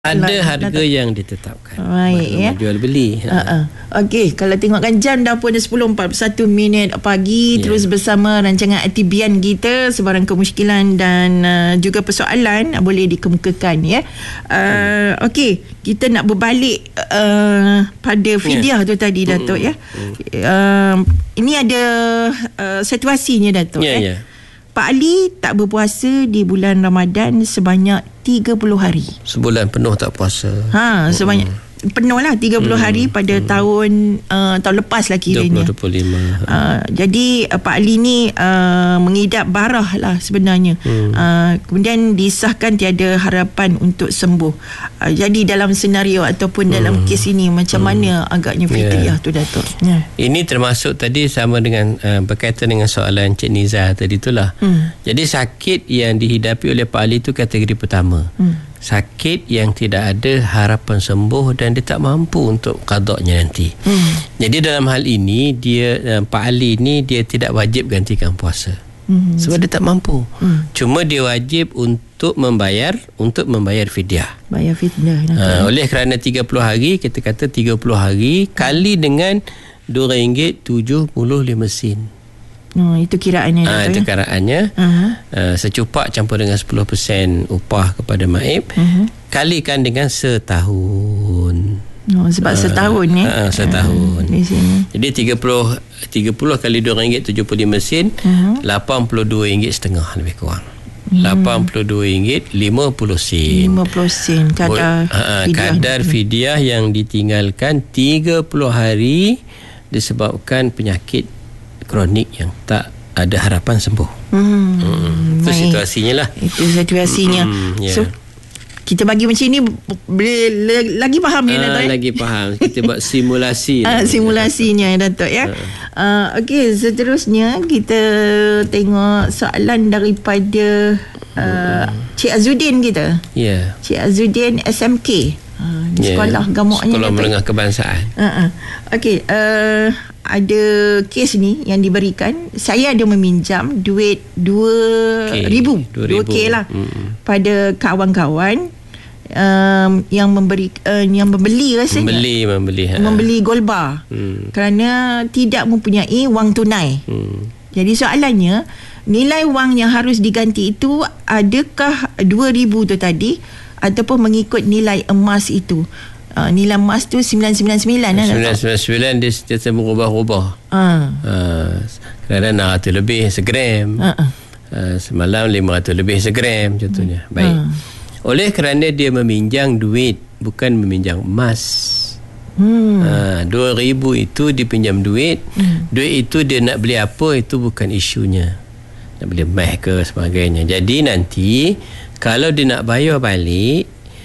Ada harga yang ditetapkan. Baik, ya. Jual beli. Okey, kalau tengokkan jam dah pun 10.41 pagi, terus bersama rancangan Atibian kita, sebarang kemusykilan dan juga persoalan boleh dikemukakan, ya. Okey, kita nak berbalik pada fidyah tu tadi, Datuk, ya. Ini ada situasinya, Datuk, ya. Pak Ali tak berpuasa di bulan Ramadan sebanyak 30 hari. Sebulan penuh tak puasa. Sebanyak penuh lah 30 hari pada tahun lepas lah kiranya. 2025. Jadi Pak Ali ni mengidap barah lah sebenarnya. Kemudian disahkan tiada harapan untuk sembuh. Jadi dalam senario ataupun dalam kes ini, macam mana agaknya fidyah tu, Datuk? Ini termasuk tadi sama dengan berkaitan dengan soalan Cik Niza tadi itulah. Jadi sakit yang dihidapi oleh Pak Ali itu kategori pertama. Sakit yang tidak ada harapan sembuh dan dia tak mampu untuk qadaknya nanti. Jadi dalam hal ini Pak Ali ni dia tidak wajib gantikan puasa. Sebab dia tak mampu. Cuma dia wajib untuk membayar fidyah. Bayar fidyah. Oleh kerana 30 hari, kita kata 30 hari kali dengan RM2.75. Itu kiraannya. Itu kiraannya. Secupak campur dengan 10% upah kepada Maib, kalikan dengan setahun. Sebab setahun, setahun. Jadi 30 kali RM2.75, RM82.5 lebih kurang. RM82.50 50 kadar fidyah yang ditinggalkan 30 hari disebabkan penyakit kronik yang tak ada harapan sembuh. Itu situasinya lah. Itu situasinya. So kita bagi macam ni lagi faham ya, Datuk? Lagi faham. Kita buat simulasi. Simulasinya, Datuk, ya. Okey, seterusnya kita tengok soalan daripada Cik Azudin kita. Cik Azudin SMK. Sekolah Gamuk ni, Sekolah Menengah Kebangsaan. Okey, ada kes ni yang diberikan. Saya ada meminjam duit RM2,000 lah pada kawan-kawan yang membeli rasanya. Membeli gold bar kerana tidak mempunyai wang tunai. Jadi soalannya, nilai wang yang harus diganti itu adakah RM2,000 tu tadi ataupun mengikut nilai emas itu? Nilai emas tu 999 lah. 999 dia sentiasa berubah-ubah. Kadang-kadang 600 lebih segram. Semalam 500 lebih segram contohnya. Baik. Oleh kerana dia meminjam duit, bukan meminjam emas. RM2,000 itu dipinjam duit. Duit itu dia nak beli apa, itu bukan isunya. Nak beli emas ke sebagainya. Jadi nanti kalau dia nak bayar balik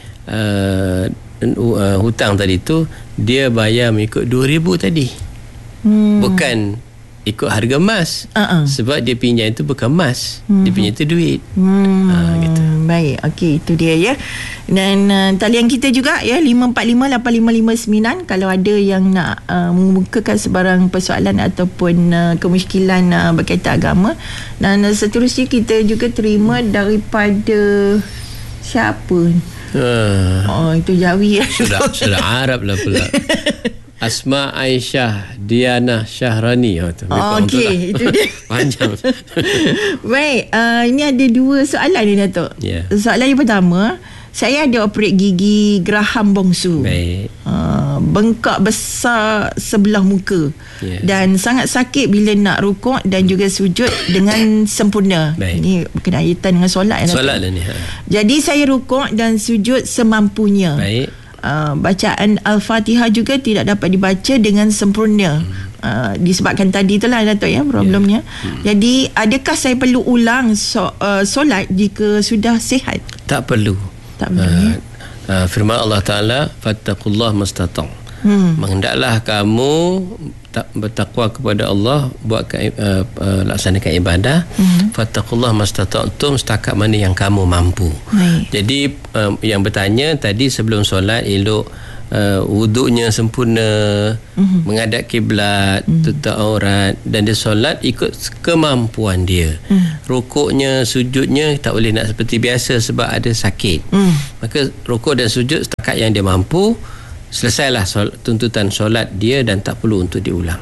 hutang tadi tu, dia bayar mengikut RM2,000 tadi, bukan ikut harga emas. Sebab dia pinjam itu bukan emas, dia pinjam itu duit. Gitu. Baik, okey, itu dia, ya. Dan talian kita juga, ya, 5458559 kalau ada yang nak mengemukakan sebarang persoalan ataupun kemusykilan berkaitan agama. Dan seterusnya kita juga terima daripada siapa? Itu Jawi, ya. Sudah Arab lah pula. Asma Aisyah Diana Syahrani. Okey, itu dia. Panjang. Baik, ini ada dua soalan ni, Datuk. Soalan yang pertama, saya ada operate gigi geraham bongsu. Baik. Bengkak besar sebelah muka. Dan sangat sakit bila nak rukuk dan juga sujud dengan sempurna. Ini berkaitan dengan solat. Solat lah ni. Jadi saya rukuk dan sujud semampunya. Baik. Bacaan Al-Fatihah juga tidak dapat dibaca dengan sempurna. Disebabkan tadi itulah, Datuk, ya, problemnya. Jadi adakah saya perlu ulang solat jika sudah sihat? Tak perlu. Ya? Firman Allah Ta'ala, fattaqullah mastata'. Hendaklah kamu bertakwa kepada Allah, buat laksanakan ibadah. Fattaqullah mastata'tum, setakat mana yang kamu mampu. Jadi yang bertanya tadi sebelum solat, elok wuduknya sempurna, menghadap kiblat, tutup aurat, dan dia solat ikut kemampuan dia. Rukuknya, sujudnya tak boleh nak seperti biasa sebab ada sakit. Maka rukuk dan sujud setakat yang dia mampu, selesailah tuntutan solat dia dan tak perlu untuk diulang.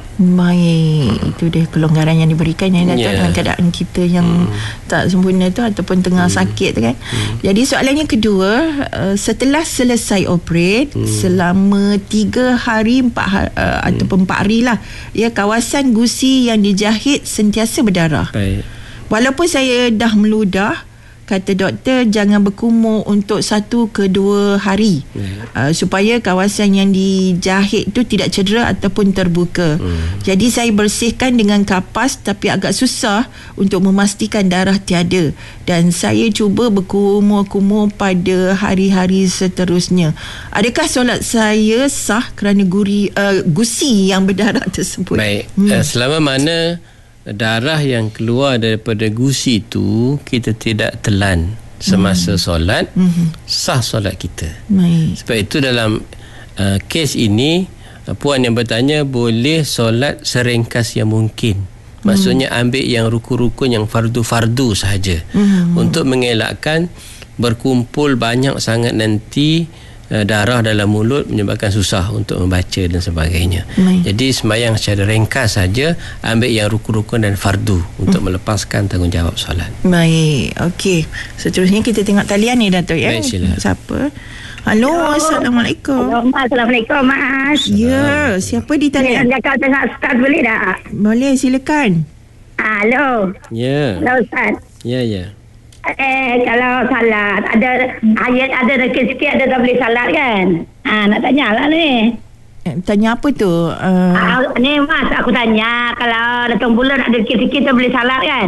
Baik, itu dia kelonggaran yang diberikan dalam keadaan kita yang tak sempurna tu ataupun tengah sakit tu kan. Jadi soalannya kedua, setelah selesai operate selama 3 hari 4 ataupun 4 hari lah, kawasan gusi yang dijahit sentiasa berdarah. Baik. Walaupun saya dah meludah, kata doktor jangan berkumur untuk 1 ke 2 hari supaya kawasan yang dijahit tu tidak cedera ataupun terbuka. Jadi saya bersihkan dengan kapas tapi agak susah untuk memastikan darah tiada, dan saya cuba berkumur-kumur pada hari-hari seterusnya. Adakah solat saya sah kerana gusi yang berdarah tersebut? Baik. Selama mana darah yang keluar daripada gusi itu kita tidak telan semasa solat, sah solat kita. Sebab itu dalam kes ini, puan yang bertanya boleh solat seringkas yang mungkin. Maksudnya ambil yang rukun-rukun yang fardu-fardu sahaja, untuk mengelakkan berkumpul banyak sangat nanti darah dalam mulut menyebabkan susah untuk membaca dan sebagainya. Jadi sembahyang secara ringkas saja, ambil yang rukun-rukun dan fardu untuk melepaskan tanggungjawab solat. Baik, okey. Seterusnya kita tengok talian ni Datuk ya. Baik, silakan. Siapa? Halo, Assalamualaikum. Assalamualaikum, Mas. Ya, siapa di talian? Kau tengah Ustaz boleh tak? Boleh, silakan. Halo. Ya. Halo Ustaz. Ya. Kalau salat ada sikit-sikit ada tak boleh salat kan? Nak tanya lah ni. Tanya apa tu? Ni Mas, aku tanya kalau datang bulan ada sikit-sikit tak boleh salat kan?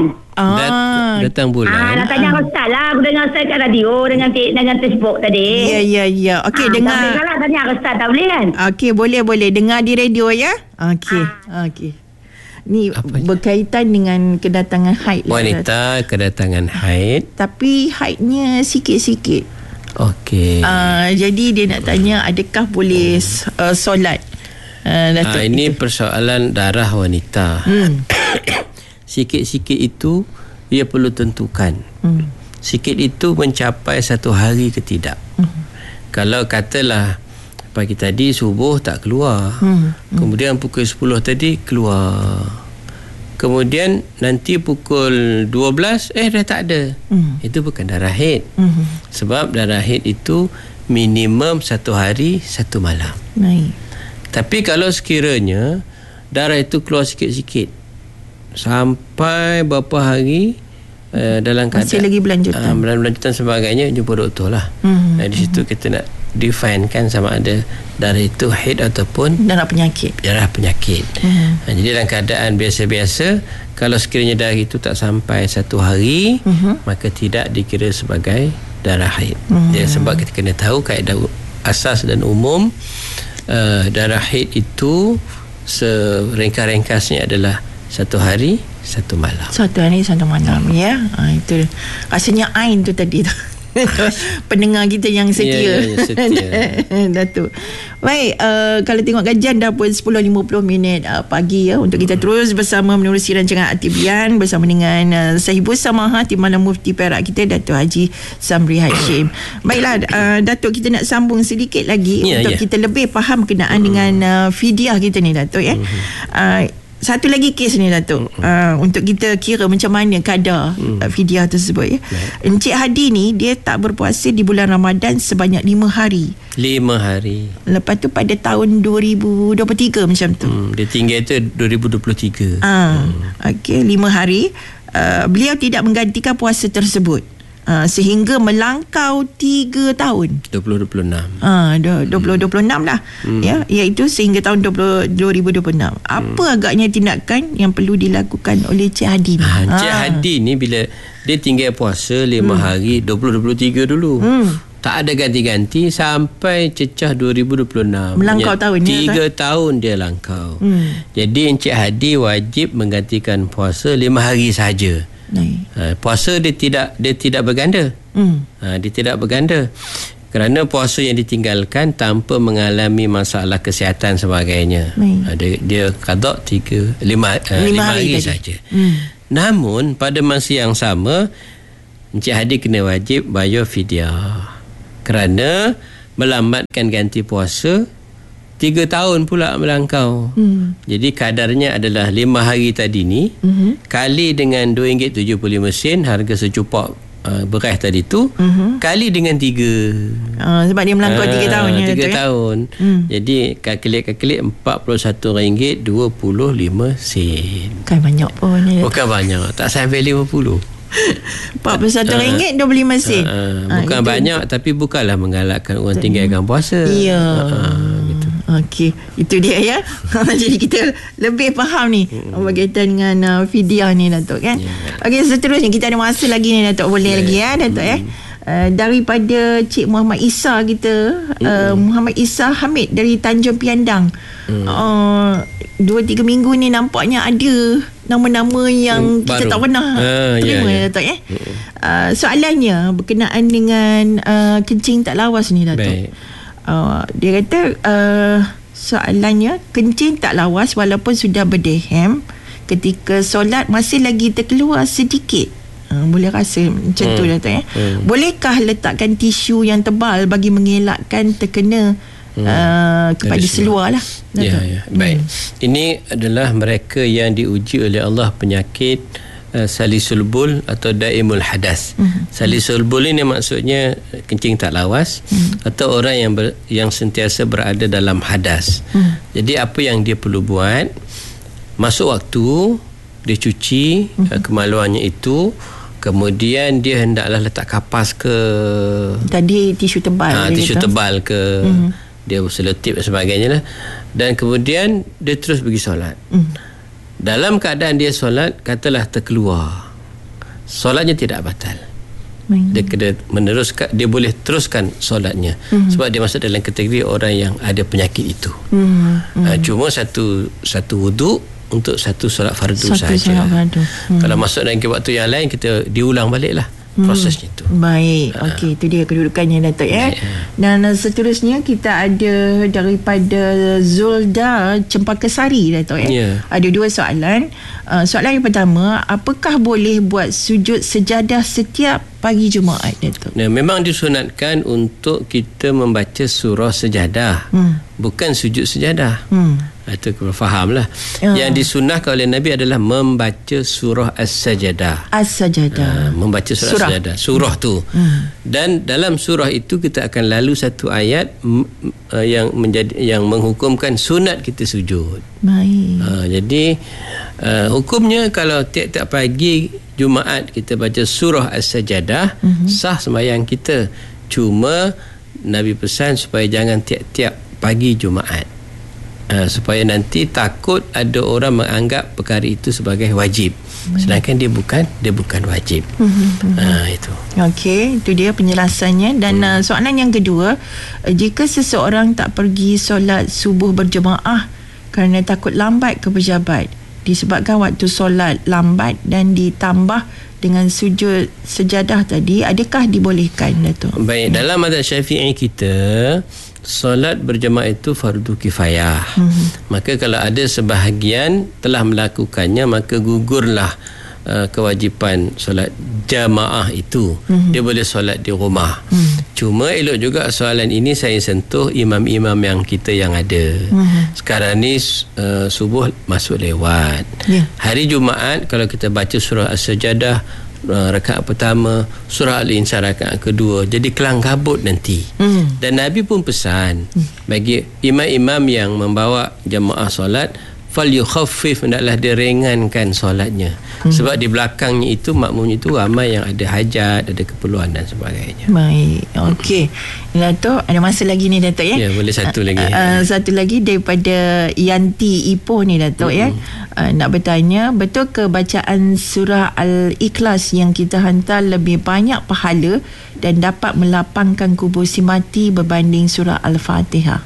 Datang bulan. Nak tanya Ustaz lah. Aku dengar Ustaz kat radio dengan Facebook tadi. Ya. Okey, dengar. Tak boleh salat, tanya Ustaz tak boleh kan? Okey, boleh dengar di radio ya. Okey. Ni berkaitan dengan kedatangan haid. Wanita kedatangan haid. Tapi haidnya sikit-sikit. Okey. Jadi dia nak tanya adakah boleh solat. Ini persoalan darah wanita. Sikit-sikit itu dia perlu tentukan. Sikit itu mencapai 1 hari ke tidak. Kalau katalah pagi tadi subuh tak keluar, kemudian pukul 10 tadi keluar, kemudian nanti pukul 12 dah tak ada, itu bukan darah haid. Sebab darah haid itu minimum 1 hari 1 malam. Tapi kalau sekiranya darah itu keluar sikit-sikit sampai berapa hari dalam keadaan masih lagi berlanjutan sebagainya, jumpa doktor lah. Di situ kita nak define kan sama ada darah itu haid ataupun darah penyakit. Jadi dalam keadaan biasa-biasa, kalau sekiranya darah itu tak sampai 1 hari, maka tidak dikira sebagai darah haid. Sebab kita kena tahu kaedah asas dan umum, darah haid itu seringkas-ringkasnya adalah 1 hari 1 malam. 1 hari 1 malam ya. Itu rasanya Ain tu tadi tu. Pendengar kita yang setia. Setia. Datuk. Baik, kalau tengok gajian dah pun 10.50 pagi ya, untuk kita terus bersama menerusi rancangan Aktivian bersama dengan Sahibus Samaha Timbalan Mufti Perak kita, Datuk Haji Samri Hashim. Baiklah Datuk, kita nak sambung sedikit lagi untuk kita lebih faham berkenaan dengan fidyah kita ni Datuk ya. Satu lagi kes ni Datuk, untuk kita kira macam mana kadar fidyah tersebut ya. Encik Hadi ni dia tak berpuasa di bulan Ramadan sebanyak 5 hari. 5 hari. Lepas tu pada tahun 2023 macam tu. Dia tinggal tu 2023. Okey, 5 hari. Beliau tidak menggantikan puasa tersebut. Sehingga melangkau 3 tahun 2026 2026 lah ya, iaitu sehingga tahun 2026. Apa agaknya tindakan yang perlu dilakukan oleh Cik Hadi ni? Cik Hadi ni bila dia tinggal puasa 5 hari 2023 dulu, tak ada ganti-ganti sampai cecah 2026, melangkau tahun 3 tahun dia langkau. Jadi Encik Hadi wajib menggantikan puasa 5 hari sahaja. Puasa dia tidak berganda. Dia tidak berganda. Kerana puasa yang ditinggalkan tanpa mengalami masalah kesihatan sebagainya. Dia qada 5 hari saja. Namun pada masa yang sama Encik Hadi kena wajib bayar fidyah kerana melambatkan ganti puasa 3 tahun pula melangkau. Jadi kadarnya adalah 5 hari tadi ni kali dengan RM2.75 harga secupak beras tadi tu kali dengan 3. Sebab dia melangkau 3 tahun. 3 tahun. Jadi kalkulit RM41.25. Bukan banyak pun. Bukan banyak. Tak sampai 50. RM41.25. Bukan banyak, tapi bukanlah menggalakkan orang tinggalkan puasa. Ya. Gitu. Okey, itu dia ya. Jadi kita lebih faham ni berkaitan dengan fidyah ni, Datuk, kan. Okey, seterusnya kita ada masa lagi ni, Datuk. Boleh lagi ya, Datuk ya. Daripada Cik Muhammad Isa kita, Muhammad Isa Hamid dari Tanjung Piandang. 2-3 minggu ni nampaknya ada nama-nama yang kita tak pernah terima, Datuk ya. Soalannya berkenaan dengan kencing tak lawas ni, Datuk. Dia kata soalannya, kencing tak lawas walaupun sudah berdehem, ketika solat masih lagi terkeluar sedikit. Boleh rasa macam tu, Datuk ya. Bolehkah letakkan tisu yang tebal bagi mengelakkan terkena kepada seluar lah, Datuk? Baik. Ini adalah mereka yang diuji oleh Allah penyakit salisul bul atau daimul hadas. Salisul bul ini maksudnya kencing tak lawas atau orang yang sentiasa berada dalam hadas. Jadi apa yang dia perlu buat, masuk waktu dia cuci kemaluannya itu, kemudian dia hendaklah letak kapas ke tadi tisu tebal tebal ke dia seletip dan sebagainya lah. Dan kemudian dia terus pergi solat. Dalam keadaan dia solat, katalah terkeluar, solatnya tidak batal. Dia kena meneruskan, dia boleh teruskan solatnya sebab dia masuk dalam kategori orang yang ada penyakit itu. Cuma satu wuduk untuk satu solat fardu saja. Kalau masuk dalam waktu yang lain, kita diulang balik lah prosesnya tu. Baik. Okey, itu dia kedudukannya, Datuk ya. Dan seterusnya kita ada daripada Zulda Cempaka Sari, Datuk ya. Ada 2 soalan. Soalan yang pertama, apakah boleh buat sujud sejadah setiap pagi Jumaat, Datuk? Memang disunatkan untuk kita membaca surah sejadah, bukan sujud sejadah. Itu kena faham lah. Yang disunahkan oleh Nabi adalah membaca surah As-Sajadah. Membaca surah As-Sajadah, surah tu. Dan dalam surah itu kita akan lalu satu ayat yang menghukumkan sunat kita sujud. Baik. Jadi hukumnya kalau tiap-tiap pagi Jumaat kita baca surah As-Sajadah, sah sembahyang kita. Cuma Nabi pesan supaya jangan tiap-tiap pagi Jumaat. Supaya nanti takut ada orang menganggap perkara itu sebagai wajib, sedangkan dia bukan wajib. Itu. Okey, itu dia penjelasannya. Dan soalan yang kedua, jika seseorang tak pergi solat subuh berjemaah kerana takut lambat ke pejabat, disebabkan waktu solat lambat dan ditambah dengan sujud sejadah tadi, adakah dibolehkan, Datuk? Baik, dalam mazhab Syafi'i kita, solat berjemaah itu fardu kifayah. Maka kalau ada sebahagian telah melakukannya, maka gugurlah kewajipan solat jamaah itu. Dia boleh solat di rumah. Cuma elok juga soalan ini saya sentuh imam-imam yang kita yang ada. Sekarang ni subuh masuk lewat. Hari Jumaat kalau kita baca surah As-Sajadah rakaat pertama, surah Al-Insan rakaat kedua, jadi kelang kabut nanti. Dan Nabi pun pesan bagi imam-imam yang membawa jemaah solat, falyukhaffif, hendaklah dia ringankan solatnya. Sebab di belakangnya itu, makmumnya itu ramai yang ada hajat, ada keperluan dan sebagainya. Baik. Okey, Datuk, ada masa lagi ni, Datuk ya? Ya, boleh satu lagi. Satu lagi daripada Yanti Ipoh ni, Datuk ya. Nak bertanya, betul ke bacaan surah Al-Ikhlas yang kita hantar lebih banyak pahala dan dapat melapangkan kubur si mati berbanding surah Al-Fatihah?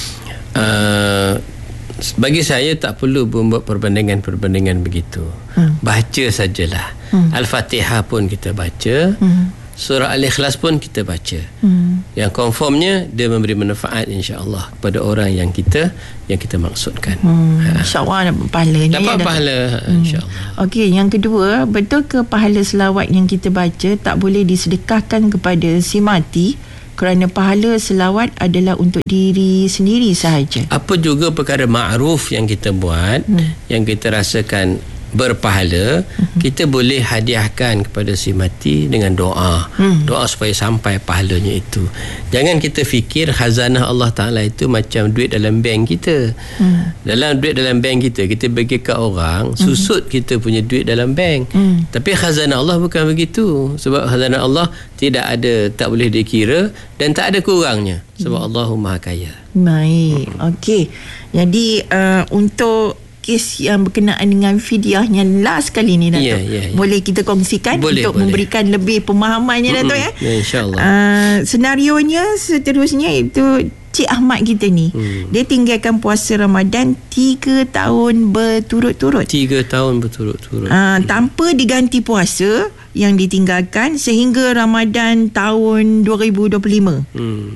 Bagi saya tak perlu membuat perbandingan begitu. Baca sajalah. Al-Fatihah pun kita baca, surah Al-Ikhlas pun kita baca. Yang confirmnya dia memberi manfaat insya-Allah kepada orang yang kita maksudkan. InsyaAllah dapat pahalanya. Dapat pahala insya-Allah. Okey, yang kedua, betul ke pahala selawat yang kita baca tak boleh disedekahkan kepada si mati kerana pahala selawat adalah untuk diri sendiri sahaja? Apa juga perkara ma'ruf yang kita buat, yang kita rasakan berpahala, kita boleh hadiahkan kepada si mati dengan doa. Doa supaya sampai pahalanya itu. Jangan kita fikir khazanah Allah Ta'ala itu macam duit dalam bank kita. Duit dalam bank kita bagi ke orang, susut kita punya duit dalam bank. Tapi khazanah Allah bukan begitu. Sebab khazanah Allah tak boleh dikira dan tak ada kurangnya. Sebab Allah Maha Kaya. Baik. Okey. Jadi untuk kes yang berkenaan dengan fidyah yang last kali ni, Datuk, boleh kita kongsikan untuk memberikan lebih pemahamannya, Datuk, ya? InsyaAllah. Senarionya seterusnya itu Cik Ahmad kita ni, dia tinggalkan puasa Ramadan 3 tahun berturut-turut. 3 tahun berturut-turut. Tanpa diganti puasa yang ditinggalkan sehingga Ramadan tahun 2025.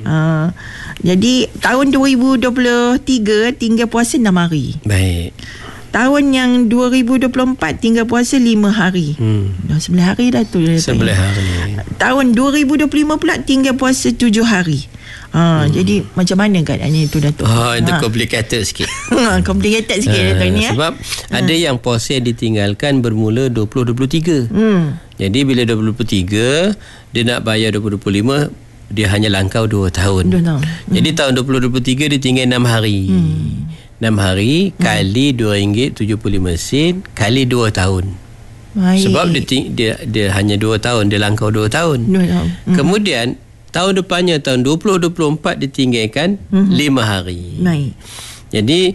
Jadi tahun 2023 tinggal puasa 6 hari. Baik. Tahun yang 2024 tinggal puasa 5 hari. Dah 11 hari dah tu. 11 hari. Tahun 2025 pula tinggal puasa 7 hari. Jadi macam mana keadaannya itu, Datuk? Itu complicated sikit. Complicated sikit, Datuk ni, ya. Sebab ada yang puasa ditinggalkan bermula 2023. Jadi bila 2023 dia nak bayar 2025, dia hanya langkau 2 tahun. Jadi tahun 2023 dia tinggal 6 hari. 6 hari kali RM2.75 kali 2 tahun. Baik. Sebab dia hanya 2 tahun, dia langkau 2 tahun. Kemudian tahun depannya tahun 2024 ditinggalkan 5 hari. Baik. Jadi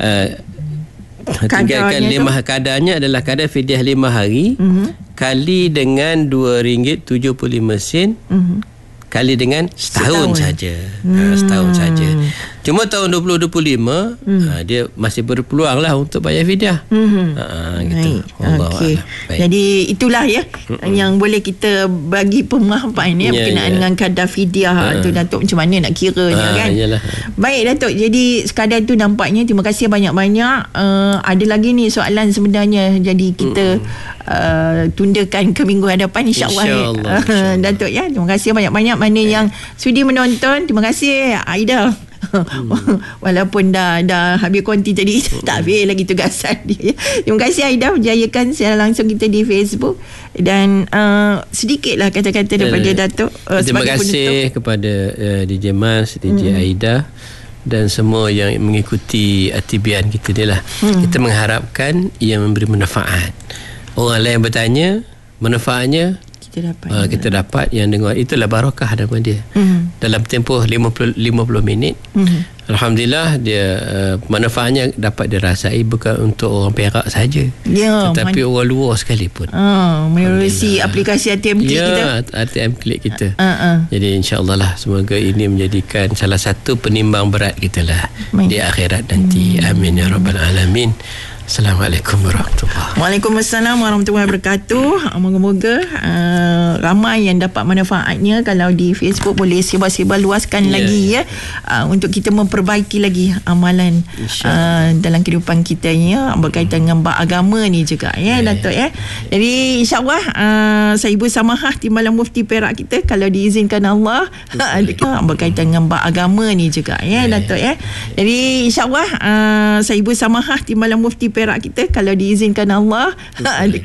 tinggalkan 5 kadarnya adalah kadar fidyah 5 hari kali dengan RM2.75 kali dengan setahun saja. Setahun saja. Cuma tahun 2025 dia masih berpeluang lah untuk bayar fidyah. Gitu. Okay. Jadi itulah yang boleh kita bagi pemahaman berkenaan dengan kadar fidyah tu, Datuk, macam mana nak kiranya kan. Yalah. Baik, Datuk, jadi sekadar tu nampaknya. Terima kasih banyak-banyak. Ada lagi ni soalan sebenarnya, jadi kita tundakan ke minggu hadapan insya-Allah. Datuk, ya. Terima kasih banyak-banyak mana yang sudi menonton. Terima kasih Aida. Walaupun dah habis konti tadi, tak habis lagi tugasan dia. Terima kasih Aida menjayakan secara langsung kita di Facebook. Dan sedikitlah kata-kata daripada Datuk terima kasih kepada DJ Mas, DJ Aida dan semua yang mengikuti Atibian kita ni lah. Kita mengharapkan ia memberi manfaat. Orang lain bertanya, manfaatnya kita dapat yang dengar, itulah barakah nama dia. Dalam tempoh 50 minit, alhamdulillah dia manfaatnya dapat dirasai bukan untuk orang Perak saja, tetapi orang luar sekalipun. Menerusi aplikasi ATM Klik kita. ATM Klik kita. Jadi insya-Allah lah, semoga ini menjadikan salah satu penimbang berat kita lah di akhirat nanti. Amin ya rabbal alamin. Assalamualaikum warahmatullahi wabarakatuh. Waalaikumsalam warahmatullahi wabarakatuh. Moga-moga ramai yang dapat manfaatnya. Kalau di Facebook boleh sebar-sebar luaskan lagi untuk kita memperbaiki lagi amalan dalam kehidupan kita berkaitan dengan agama ni juga Datuk. Jadi insya-Allah saya Ibu Samahah Timbalan Mufti Perak kita, kalau diizinkan Allah, berkaitan dengan agama ni juga Datuk. Jadi insya-Allah saya Ibu Samahah Timbalan Mufti Perak kita, kalau diizinkan Allah,